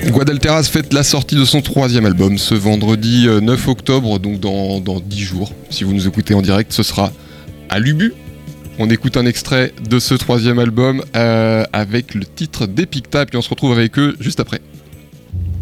Guadalteras fête la sortie de son 3e album ce vendredi 9 octobre, donc dans 10 jours. Si vous nous écoutez en direct, ce sera à l'Ubu. On écoute un extrait de ce 3e album avec le titre d'Epicta, puis on se retrouve avec eux juste après.